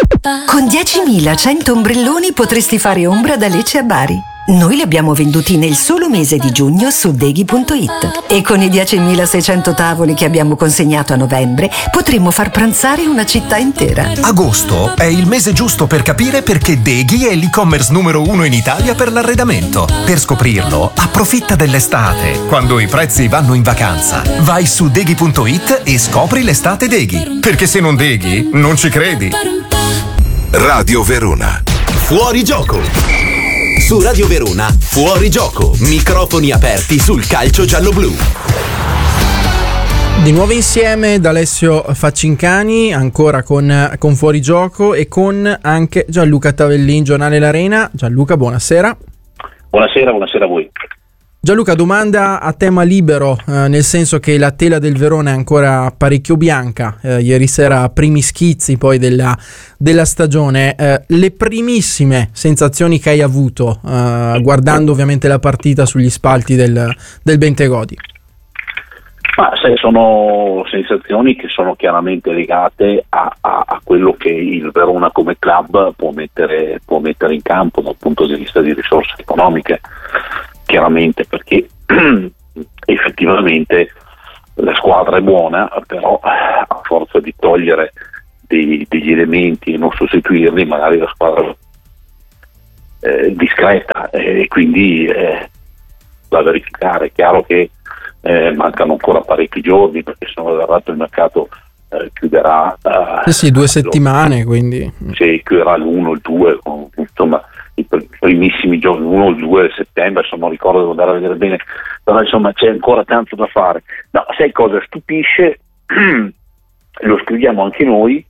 Con 10.100 ombrelloni potresti fare ombra da Lecce a Bari. Noi li abbiamo venduti nel solo mese di giugno su Deghi.it e con i 10.600 tavoli che abbiamo consegnato a novembre potremmo far pranzare una città intera. Agosto è il mese giusto per capire perché Deghi è l'e-commerce numero 1 in Italia per l'arredamento. Per scoprirlo, approfitta dell'estate, quando i prezzi vanno in vacanza. Vai su Deghi.it e scopri l'estate Deghi. Perché se non Deghi, non ci credi. Radio Verona. Fuori gioco. Su Radio Verona, Fuori gioco, microfoni aperti sul calcio giallo-blu. Di nuovo insieme da Alessio Faccincani, ancora con Fuori gioco e con anche Gianluca Tavellin, Giornale L'Arena. Gianluca, buonasera. Buonasera a voi. Gianluca, domanda a tema libero, nel senso che la tela del Verona è ancora parecchio bianca, ieri sera primi schizzi poi della stagione, le primissime sensazioni che hai avuto guardando ovviamente la partita sugli spalti del Bentegodi? Ma sono sensazioni che sono chiaramente legate a quello che il Verona come club può mettere in campo dal punto di vista di risorse economiche. Chiaramente, perché effettivamente la squadra è buona, però a forza di togliere degli elementi e non sostituirli, magari la squadra è discreta e quindi da verificare. È chiaro che mancano ancora parecchi giorni, perché se non verrà il mercato chiuderà 2 settimane, quindi chiuderà l'1, il 2, insomma i primissimi giorni, 1 o il 2 settembre, insomma, non ricordo, devo andare a vedere bene, però insomma c'è ancora tanto da fare. No, sai cosa stupisce? Lo scriviamo anche noi,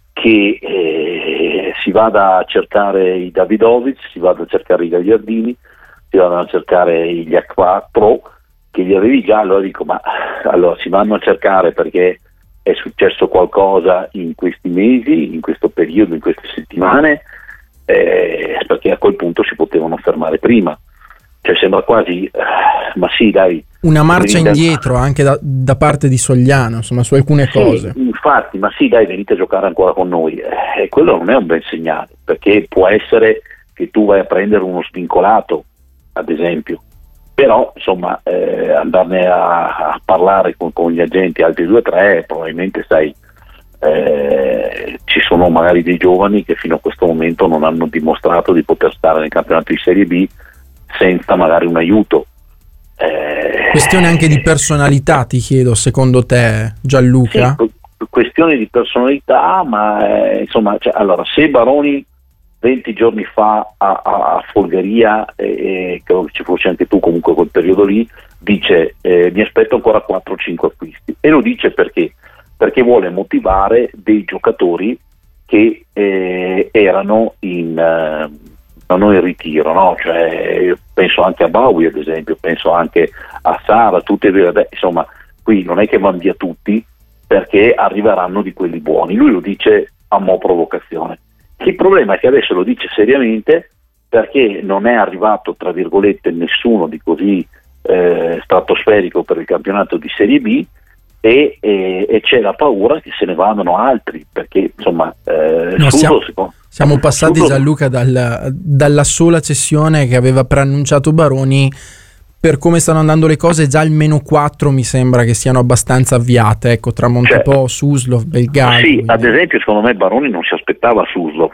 che si vada a cercare i Davidovic, si vada a cercare i Gagliardini, si vadano a cercare gli A4 che li avevi già. Allora dico, ma allora si vanno a cercare perché è successo qualcosa in questi mesi, in questo periodo, in queste settimane, perché a quel punto si potevano fermare prima. Cioè sembra quasi ma sì, dai, una marcia indietro anche da parte di Sogliano, insomma, su alcune cose. Infatti, ma sì, dai, venite a giocare ancora con noi, e quello non è un bel segnale, perché può essere che tu vai a prendere uno svincolato, ad esempio, però insomma andarne a parlare con gli agenti altri 2 o 3, probabilmente ci sono magari dei giovani che fino a questo momento non hanno dimostrato di poter stare nel campionato di Serie B senza magari un aiuto. Questione anche di personalità, ti chiedo, secondo te, Gianluca? Sì, questione di personalità, ma insomma, allora, se Baroni 20 giorni fa a Folgheria, e credo che ci fosse anche tu comunque quel periodo lì, dice mi aspetto ancora 4-5 acquisti, e lo dice perché vuole motivare dei giocatori che erano non in ritiro, no? Cioè, io penso anche a Bowie, ad esempio, penso anche a Sara, tutte insomma, qui non è che vanno via tutti, perché arriveranno di quelli buoni. Lui lo dice a mo' provocazione. Il problema è che adesso lo dice seriamente, perché non è arrivato, tra virgolette, nessuno di così stratosferico per il campionato di Serie B, e c'è la paura che se ne vadano altri, perché insomma siamo passati, Gianluca, dalla sola cessione che aveva preannunciato Baroni. Per come stanno andando le cose, già almeno 4 mi sembra che siano abbastanza avviate, ecco, tra Montepò, Suslov, Belgrado. Sì, quindi, ad esempio, secondo me Baroni non si aspettava Suslov.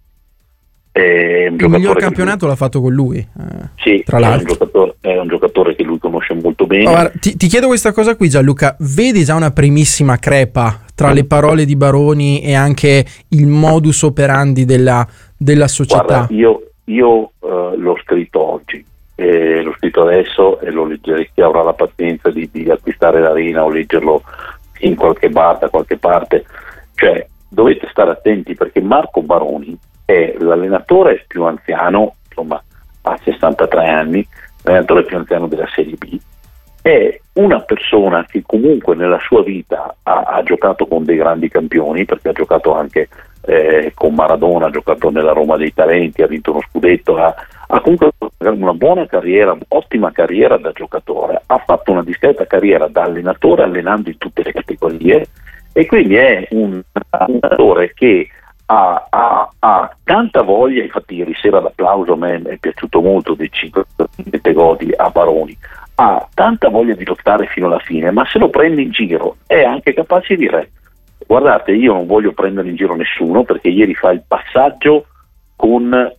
Il miglior campionato l'ha fatto con lui, sì, tra l'altro. È un giocatore che lui conosce molto bene. Allora, ti chiedo questa cosa qui, Gianluca, vedi già una primissima crepa tra le parole di Baroni e anche il modus operandi della società? Guarda, io l'ho scritto oggi, l'ho scritto adesso, e lo leggerei chi avrà la pazienza di acquistare l'Arena o leggerlo in qualche bar, da qualche parte. Cioè, dovete stare attenti, perché Marco Baroni è l'allenatore più anziano, insomma ha 63 anni, l'allenatore più anziano della Serie B, è una persona che comunque nella sua vita ha giocato con dei grandi campioni, perché ha giocato anche con Maradona, ha giocato nella Roma dei Talenti, ha vinto uno scudetto, ha comunque una buona carriera, ottima carriera da giocatore, ha fatto una discreta carriera da allenatore allenando in tutte le categorie, e quindi è un allenatore che ha tanta voglia, infatti ieri sera l'applauso a me è piaciuto molto dei 5 gol a Baroni, ha tanta voglia di lottare fino alla fine, ma se lo prende in giro è anche capace di dire: guardate, io non voglio prendere in giro nessuno, perché ieri fa il passaggio con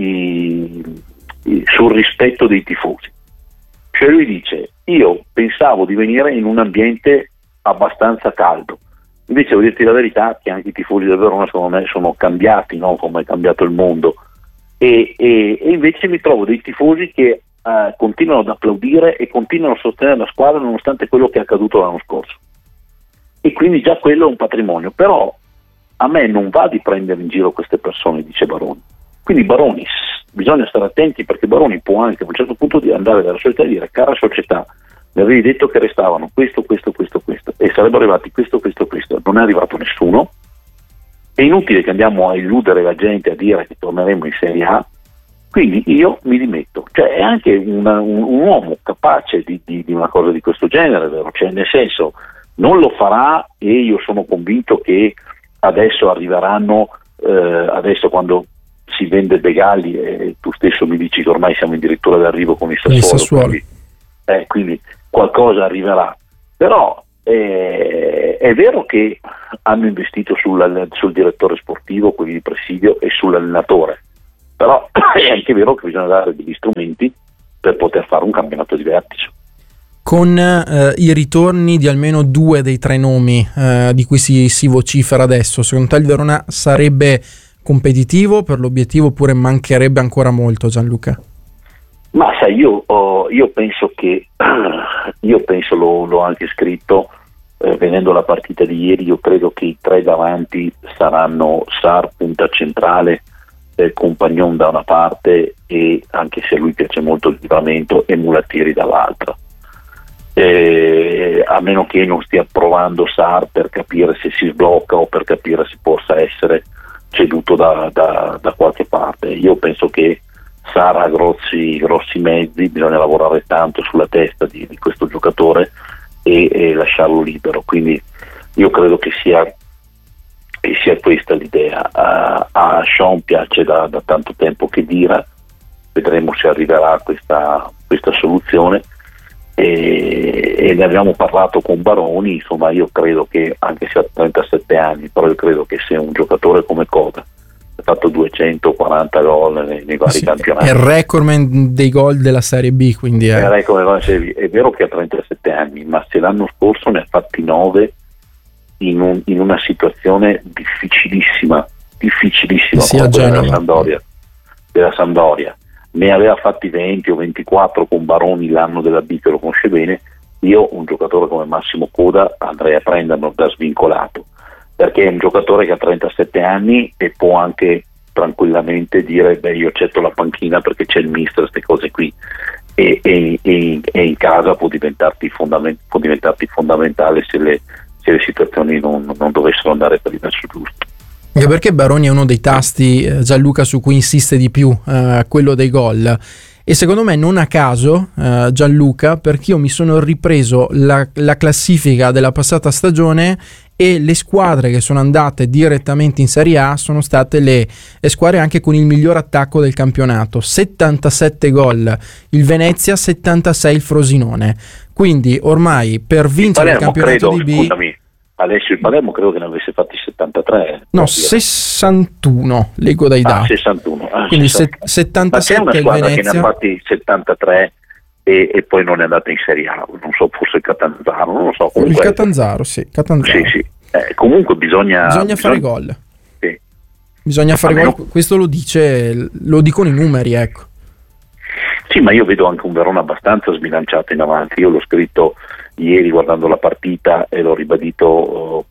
sul rispetto dei tifosi. Cioè lui dice: io pensavo di venire in un ambiente abbastanza caldo, invece devo dirti la verità che anche i tifosi del Verona secondo me sono cambiati, no? Come è cambiato il mondo, e invece mi trovo dei tifosi che continuano ad applaudire e continuano a sostenere la squadra nonostante quello che è accaduto l'anno scorso, e quindi già quello è un patrimonio. Però a me non va di prendere in giro queste persone, dice Baroni. Quindi Baroni, bisogna stare attenti, perché Baroni può anche a un certo punto di andare dalla società e dire: cara società, mi avevi detto che restavano questo e sarebbero arrivati questo, non è arrivato nessuno, è inutile che andiamo a illudere la gente a dire che torneremo in Serie A, quindi io mi dimetto. Cioè è anche un uomo capace di una cosa di questo genere, vero? Cioè, nel senso, non lo farà, e io sono convinto che adesso arriveranno, adesso quando si vende Begali, e tu stesso mi dici che ormai siamo addirittura d'arrivo con il Sassuolo. Quindi qualcosa arriverà, però è vero che hanno investito sul direttore sportivo, quelli di presidio, e sull'allenatore, però è anche vero che bisogna dare degli strumenti per poter fare un campionato di vertice. Con i ritorni di almeno 2 dei 3 nomi di cui si vocifera adesso, secondo te il Verona sarebbe competitivo per l'obiettivo, oppure mancherebbe ancora molto, Gianluca? Ma sai, io penso che l'ho anche scritto vedendo la partita di ieri. Io credo che i 3 davanti saranno Sarr punta centrale, Compagnon da una parte, e anche se a lui piace molto il Livramento, e Mulattieri dall'altra, a meno che non stia provando Sarr per capire se si sblocca o per capire se possa essere ceduto da qualche parte. Io penso che Sarr ha grossi mezzi, bisogna lavorare tanto sulla testa di questo giocatore e lasciarlo libero, quindi io credo che sia questa l'idea. A Sean piace da tanto tempo che Dira, vedremo se arriverà questa soluzione, e ne abbiamo parlato con Baroni. Insomma, io credo che, anche se ha 37 anni, però io credo che se un giocatore come Coda ha fatto 240 gol nei vari campionati, è il recordman dei gol della Serie B, quindi è vero che ha 37 anni, ma se l'anno scorso ne ha fatti 9 in una situazione difficilissima sì, come quella della Sampdoria. Ne aveva fatti 20 o 24 con Baroni l'anno della B, che lo conosce bene. Io un giocatore come Massimo Coda andrei a prenderlo da svincolato, perché è un giocatore che ha 37 anni e può anche tranquillamente dire: beh, io accetto la panchina perché c'è il mister, queste cose qui, e in casa può diventarti fondamentale se le situazioni non dovessero andare per il verso giusto. Anche perché Baroni è uno dei tasti, Gianluca, su cui insiste di più, quello dei gol. E secondo me non a caso, Gianluca, perché io mi sono ripreso la classifica della passata stagione, e le squadre che sono andate direttamente in Serie A sono state le squadre anche con il miglior attacco del campionato: 77 gol il Venezia, 76 il Frosinone. Quindi ormai per vincere il campionato di B, scusami, adesso il Palermo credo che ne avesse fatti 73. No, 61, leggo dai dati. 61. Quindi 67 77 il Venezia. Che ne ha fatti 73 e poi non è andata in Serie A, non so, forse il Catanzaro, non lo so. Comunque, il Catanzaro, sì. Sì. Comunque bisogna fare gol. Sì. Bisogna fare gol, questo lo dicono i numeri, ecco. Sì, ma io vedo anche un Verona abbastanza sbilanciato in avanti. Io l'ho scritto ieri guardando la partita e l'ho ribadito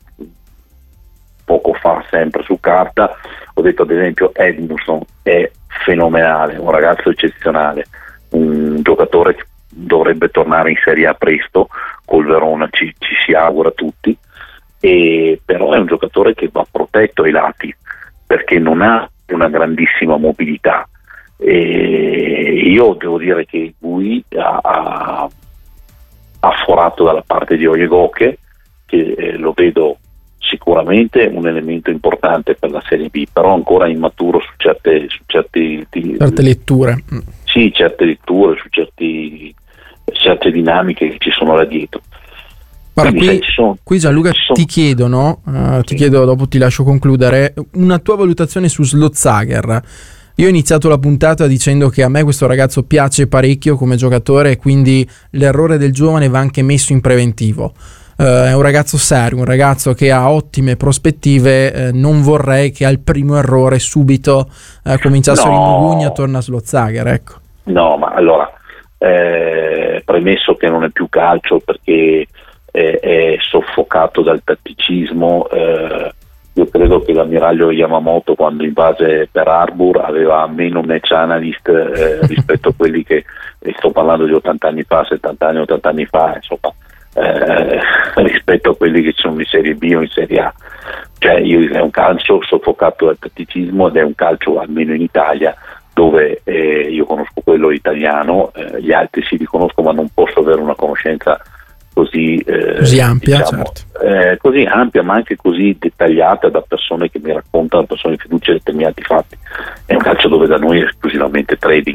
poco fa sempre su carta. Ho detto, ad esempio, Edmundson è fenomenale, un ragazzo eccezionale, un giocatore che dovrebbe tornare in Serie A presto col Verona, ci si augura tutti, però è un giocatore che va protetto ai lati perché non ha una grandissima mobilità. E io devo dire che lui ha forato dalla parte di Oyegoke, che lo vedo sicuramente un elemento importante per la Serie B, però ancora immaturo su certe letture. Sì, certe letture, su certe dinamiche che ci sono là dietro. Guarda, qui Gianluca ti chiedono, ti chiedo, dopo ti lascio concludere, una tua valutazione su Slozager. Io ho iniziato la puntata dicendo che a me questo ragazzo piace parecchio come giocatore e quindi l'errore del giovane va anche messo in preventivo. È un ragazzo serio, un ragazzo che ha ottime prospettive, non vorrei che al primo errore subito cominciasse l'induguglio attorno a Slozager, ecco. No, ma allora, premesso che non è più calcio perché è soffocato dal tatticismo, io credo che l'ammiraglio Yamamoto, quando invase Pearl Harbor, aveva meno match analyst rispetto a quelli che, sto parlando di 80 anni fa, 70 anni, 80 anni fa, insomma, rispetto a quelli che sono in Serie B o in Serie A. Cioè, è un calcio soffocato dal tatticismo ed è un calcio, almeno in Italia, dove io conosco quello italiano, gli altri si riconoscono, ma non posso avere una conoscenza così ampia, diciamo, certo. Così ampia, ma anche così dettagliata da persone che mi raccontano, persone di fiducia, determinati fatti. È un calcio dove da noi è esclusivamente trading,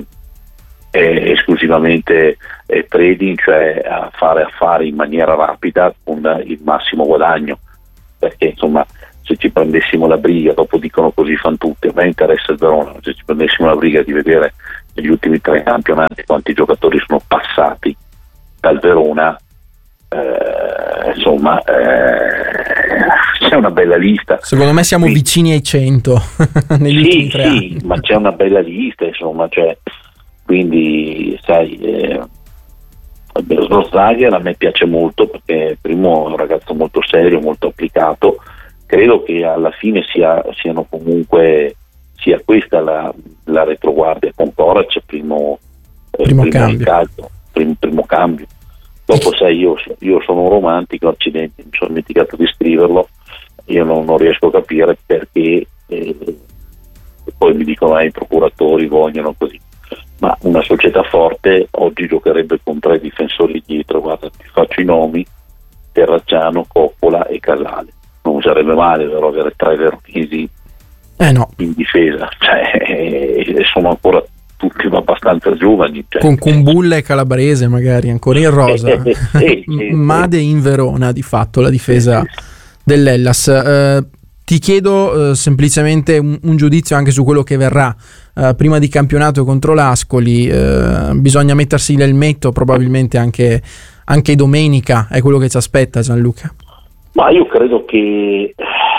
cioè a fare affari in maniera rapida con il massimo guadagno, perché insomma, se ci prendessimo la briga, dopo dicono così fan tutti, a me interessa il Verona, se ci prendessimo la briga di vedere negli ultimi 3 campionati quanti giocatori sono passati dal Verona, insomma, c'è una bella lista. Secondo me siamo vicini ai 100 negli ultimi 3 anni. Ma c'è una bella lista, insomma, cioè, quindi sai, Slozager a me piace molto perché primo è un ragazzo molto serio, molto applicato. Credo che alla fine sia questa la retroguardia con Korac, primo cambio. Dopo sai, io sono un romantico, accidenti, mi sono dimenticato di scriverlo, io non riesco a capire perché poi mi dicono i procuratori vogliono così, ma una società forte oggi giocherebbe con 3 difensori dietro. Guarda, ti faccio i nomi: Terracciano, Coppola e Casale. Non sarebbe male però avere 3 veronesi in difesa, cioè, sono ancora tutti abbastanza giovani, cioè. Con Bulla e Calabrese magari ancora in rosa, Made in Verona di fatto la difesa dell'Hellas. Ti chiedo semplicemente un giudizio anche su quello che verrà prima di campionato contro l'Ascoli. Bisogna mettersi l'elmetto probabilmente anche domenica, è quello che ci aspetta, Gianluca. Ma io credo che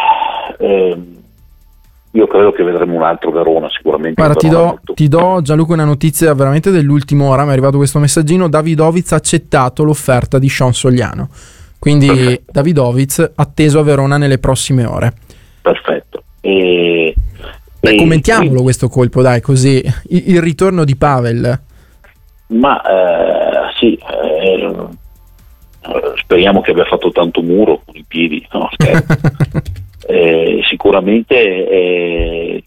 vedremo un altro Verona sicuramente. Guarda, ti do Gianluca una notizia veramente dell'ultima ora, mi è arrivato questo messaggino: Davidovic ha accettato l'offerta di Sean Sogliano, quindi perfetto. Davidovic atteso a Verona nelle prossime ore. Perfetto. Commentiamolo questo colpo, dai, così il ritorno di Pavel. Ma sì, speriamo che abbia fatto tanto muro con i piedi, no, sicuramente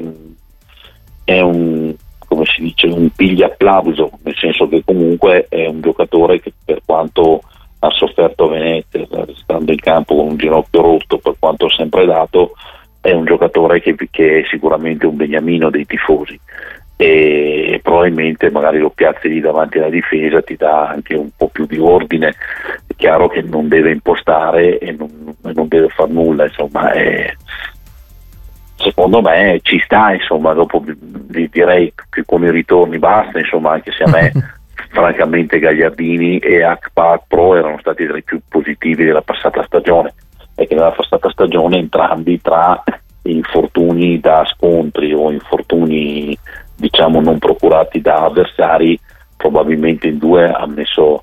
è un, come si dice, un piglia applauso, nel senso che comunque è un giocatore che, per quanto ha sofferto a Venezia stando in campo con un ginocchio rotto, per quanto ha sempre dato, è un giocatore che è sicuramente un beniamino dei tifosi, e probabilmente magari lo piazzi lì davanti alla difesa, ti dà anche un po' più di ordine. È chiaro che non deve impostare e non deve far nulla, insomma, secondo me ci sta, insomma. Dopo direi che con i ritorni basta, insomma, anche se a me francamente Gagliardini e Akpa Pro erano stati tra i più positivi della passata stagione, e che nella passata stagione entrambi, tra infortuni da scontri o infortuni diciamo non procurati da avversari, probabilmente in 2 ha messo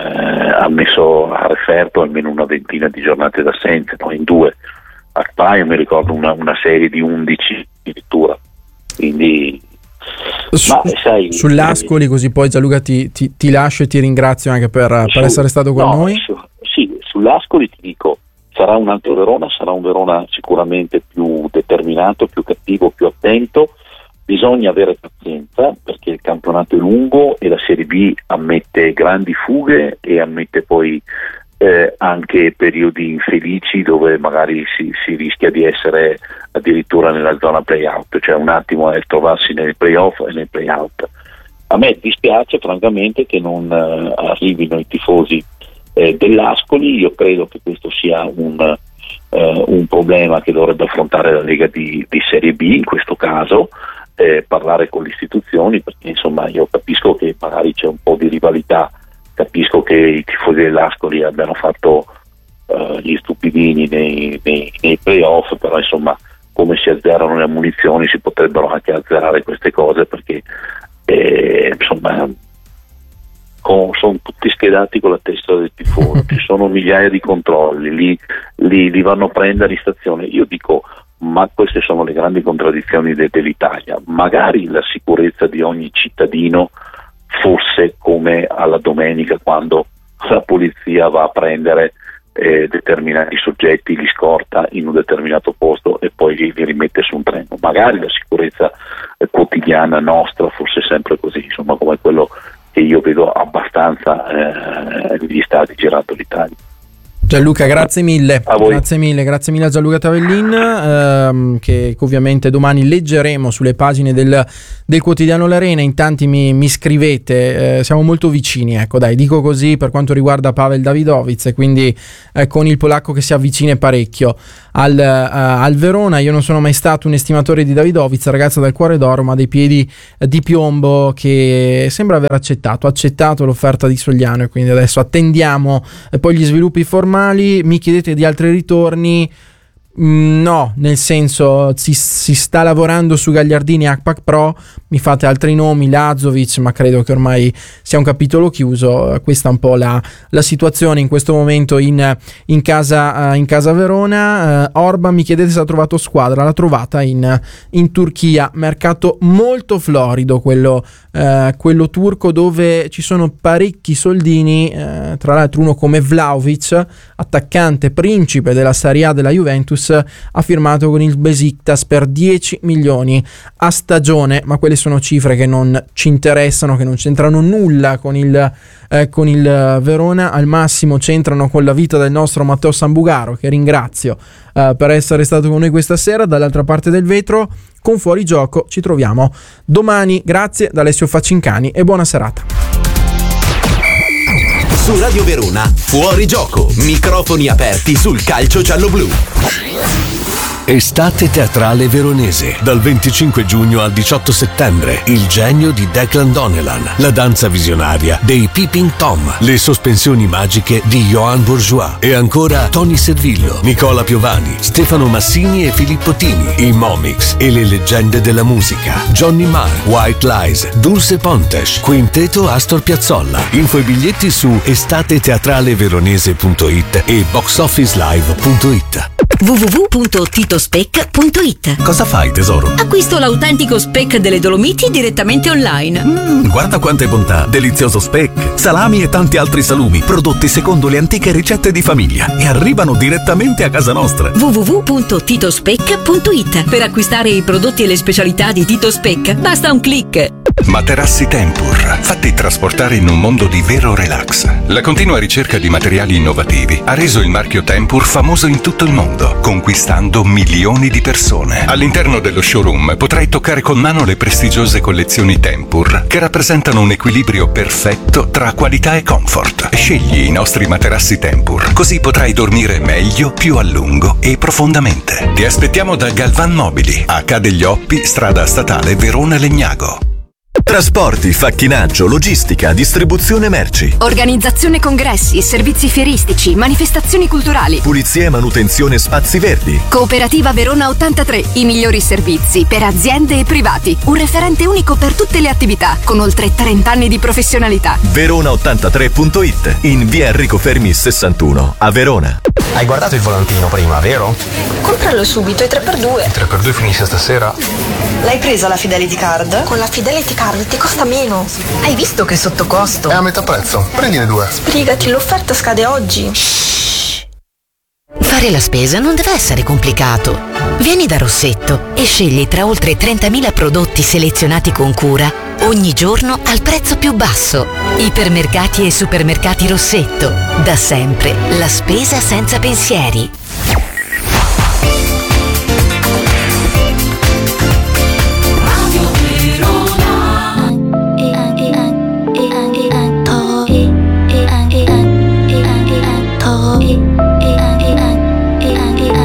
a referto almeno una ventina di giornate d'assenza, no? In 2 a io mi ricordo una serie di 11 addirittura, quindi sai, sull'Ascoli, così poi Gianluca ti lascio e ti ringrazio anche per essere stato con noi. Sì, sull'Ascoli ti dico, sarà un altro Verona, sarà un Verona sicuramente più determinato, più cattivo, più attento. Bisogna avere pazienza perché il campionato è lungo e la Serie B ammette grandi fughe e ammette poi anche periodi infelici dove magari si rischia di essere addirittura nella zona play-out, cioè un attimo è trovarsi nei play-off e nei play-out. A me dispiace francamente che non arrivino i tifosi dell'Ascoli. Io credo che questo sia un problema che dovrebbe affrontare la Lega di Serie B in questo caso, parlare con le istituzioni, perché insomma io capisco che magari c'è un po' di rivalità, capisco che i tifosi dell'Ascoli abbiano fatto gli stupidini nei playoff, però insomma come si azzerano le ammunizioni si potrebbero anche azzerare queste cose, perché insomma sono tutti schedati con la testa del tifoso, ci sono migliaia di controlli, li vanno a prendere in stazione. Io dico, ma queste sono le grandi contraddizioni dell'Italia. Magari la sicurezza di ogni cittadino fosse come alla domenica, quando la polizia va a prendere determinati soggetti, li scorta in un determinato posto e poi li rimette su un treno. Magari la sicurezza quotidiana nostra fosse sempre così, insomma, come quello che io vedo abbastanza negli stadi girando l'Italia. Gianluca, grazie mille. A voi. Grazie mille a Gianluca Tavellin, che ovviamente domani leggeremo sulle pagine del quotidiano L'Arena. In tanti mi scrivete, siamo molto vicini, ecco, dai, dico così per quanto riguarda Pavel Davidovic, e quindi con il polacco che si avvicina parecchio al Verona. Io non sono mai stato un estimatore di Davidovic, ragazzo dal cuore d'oro ma dei piedi di piombo, che sembra aver accettato l'offerta di Sogliano, e quindi adesso attendiamo poi gli sviluppi formali. Mi chiedete di altri ritorni? No, nel senso si sta lavorando su Gagliardini e Akpak Pro, mi fate altri nomi, Lazovic, ma credo che ormai sia un capitolo chiuso. Questa è un po' la situazione in questo momento in casa Verona. Orban, mi chiedete se ha trovato squadra, l'ha trovata in Turchia, mercato molto florido quello turco, dove ci sono parecchi soldini, tra l'altro uno come Vlahovic, attaccante principe della Serie A della Juventus, ha firmato con il Besiktas per 10 milioni a stagione, ma quelle sono cifre che non ci interessano, che non c'entrano nulla con il Verona. Al massimo c'entrano con la vita del nostro Matteo Sambugaro, che ringrazio per essere stato con noi questa sera. Dall'altra parte del vetro, con Fuori Gioco, ci troviamo domani. Grazie da Alessio Faccincani e buona serata. Su Radio Verona, Fuori Gioco, microfoni aperti sul calcio giallo-blu. Estate teatrale veronese. Dal 25 giugno al 18 settembre. Il genio di Declan Donnellan. La danza visionaria dei Peeping Tom. Le sospensioni magiche di Johan Bourgeois. E ancora Tony Servillo, Nicola Piovani, Stefano Massini e Filippo Tini. I Momix e le leggende della musica. Johnny Marr, White Lies, Dulce Pontes, Quinteto Astor Piazzolla. Info e biglietti su estateteatraleveronese.it e boxofficelive.it. www.titospec.it. Cosa fai, tesoro? Acquisto l'autentico speck delle Dolomiti direttamente online. Guarda quante bontà! Delizioso speck, salami e tanti altri salumi, prodotti secondo le antiche ricette di famiglia e arrivano direttamente a casa nostra. www.titospec.it. Per acquistare i prodotti e le specialità di Tito Speck basta un click. Materassi Tempur, fatti trasportare in un mondo di vero relax. La continua ricerca di materiali innovativi ha reso il marchio Tempur famoso in tutto il mondo, conquistando milioni di persone. All'interno dello showroom potrai toccare con mano le prestigiose collezioni Tempur, che rappresentano un equilibrio perfetto tra qualità e comfort. Scegli i nostri materassi Tempur, così potrai dormire meglio, più a lungo e profondamente. Ti aspettiamo da Galvan Mobili, a Ca' degli Oppi, strada statale Verona Legnago. Trasporti, facchinaggio, logistica, distribuzione merci. Organizzazione congressi, servizi fieristici, manifestazioni culturali. Pulizia e manutenzione spazi verdi. Cooperativa Verona 83, i migliori servizi per aziende e privati. Un referente unico per tutte le attività, con oltre 30 anni di professionalità. Verona83.it, in via Enrico Fermi 61, a Verona. Hai guardato il volantino prima, vero? Compralo subito, è 3x2. Il 3x2 finisce stasera? L'hai presa la Fidelity Card? Con la Fidelity Card ti costa meno. Hai visto che è sotto costo? È a metà prezzo, prendine 2. Sbrigati, l'offerta scade oggi. Fare la spesa non deve essere complicato. Vieni da Rossetto e scegli tra oltre 30.000 prodotti selezionati con cura ogni giorno al prezzo più basso. Ipermercati e supermercati Rossetto. Da sempre la spesa senza pensieri.